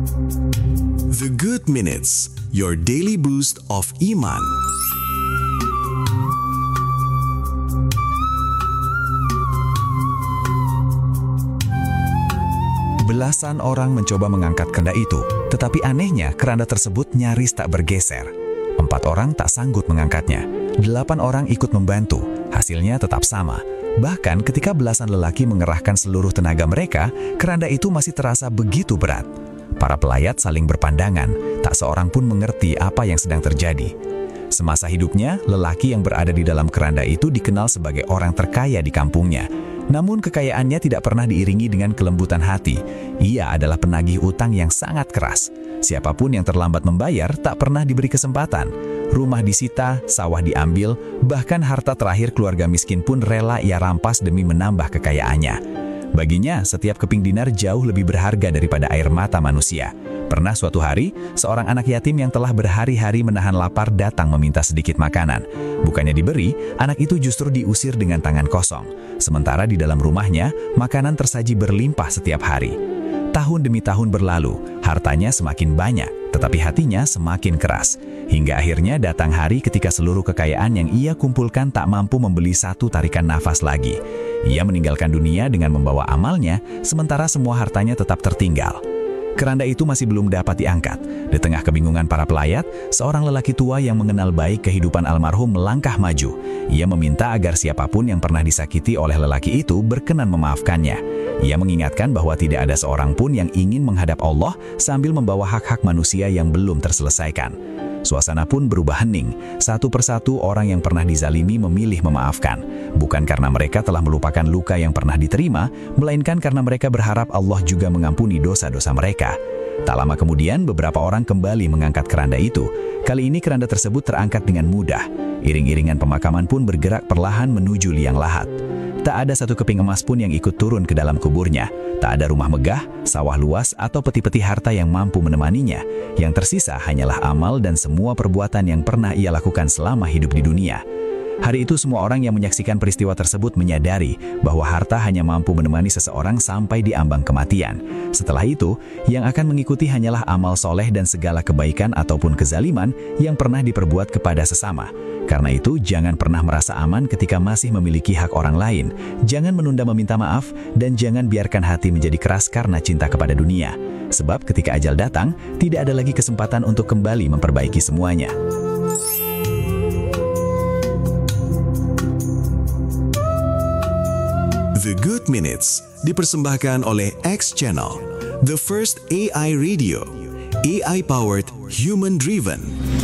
The Good Minutes, your daily boost of iman. Belasan orang mencoba mengangkat keranda itu, tetapi anehnya keranda tersebut nyaris tak bergeser. 4 orang tak sanggup mengangkatnya. 8 orang ikut membantu, hasilnya tetap sama. Bahkan ketika belasan lelaki mengerahkan seluruh tenaga mereka, keranda itu masih terasa begitu berat. Para pelayat saling berpandangan, tak seorang pun mengerti apa yang sedang terjadi. Semasa hidupnya, lelaki yang berada di dalam keranda itu dikenal sebagai orang terkaya di kampungnya. Namun kekayaannya tidak pernah diiringi dengan kelembutan hati. Ia adalah penagih utang yang sangat keras. Siapapun yang terlambat membayar tak pernah diberi kesempatan. Rumah disita, sawah diambil, bahkan harta terakhir keluarga miskin pun rela ia rampas demi menambah kekayaannya. Baginya, setiap keping dinar jauh lebih berharga daripada air mata manusia. Pernah suatu hari, seorang anak yatim yang telah berhari-hari menahan lapar datang meminta sedikit makanan. Bukannya diberi, anak itu justru diusir dengan tangan kosong. Sementara di dalam rumahnya, makanan tersaji berlimpah setiap hari. Tahun demi tahun berlalu, hartanya semakin banyak, tetapi hatinya semakin keras. Hingga akhirnya datang hari ketika seluruh kekayaan yang ia kumpulkan tak mampu membeli satu tarikan nafas lagi. Ia meninggalkan dunia dengan membawa amalnya, sementara semua hartanya tetap tertinggal. Keranda itu masih belum dapat diangkat. Di tengah kebingungan para pelayat, seorang lelaki tua yang mengenal baik kehidupan almarhum melangkah maju. Ia meminta agar siapapun yang pernah disakiti oleh lelaki itu berkenan memaafkannya. Ia mengingatkan bahwa tidak ada seorang pun yang ingin menghadap Allah sambil membawa hak-hak manusia yang belum terselesaikan. Suasana pun berubah hening. Satu persatu orang yang pernah dizalimi memilih memaafkan. Bukan karena mereka telah melupakan luka yang pernah diterima, melainkan karena mereka berharap Allah juga mengampuni dosa-dosa mereka. Tak lama kemudian, beberapa orang kembali mengangkat keranda itu. Kali ini keranda tersebut terangkat dengan mudah. Iring-iringan pemakaman pun bergerak perlahan menuju liang lahat. Tak ada satu keping emas pun yang ikut turun ke dalam kuburnya. Tak ada rumah megah, sawah luas, atau peti-peti harta yang mampu menemaninya. Yang tersisa hanyalah amal dan semua perbuatan yang pernah ia lakukan selama hidup di dunia. Hari itu semua orang yang menyaksikan peristiwa tersebut menyadari bahwa harta hanya mampu menemani seseorang sampai di ambang kematian. Setelah itu, yang akan mengikuti hanyalah amal soleh dan segala kebaikan ataupun kezaliman yang pernah diperbuat kepada sesama. Karena itu, jangan pernah merasa aman ketika masih memiliki hak orang lain. Jangan menunda meminta maaf, dan jangan biarkan hati menjadi keras karena cinta kepada dunia. Sebab ketika ajal datang, tidak ada lagi kesempatan untuk kembali memperbaiki semuanya. The Good Minutes dipersembahkan oleh X Channel, the first AI radio, AI-powered, human-driven.